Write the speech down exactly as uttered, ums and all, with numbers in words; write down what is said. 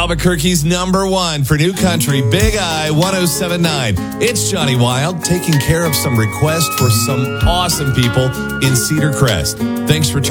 Albuquerque's number one for new country, Big I one oh seven point nine. It's Johnny Wild taking care of some requests for some awesome people in Cedar Crest. Thanks for turning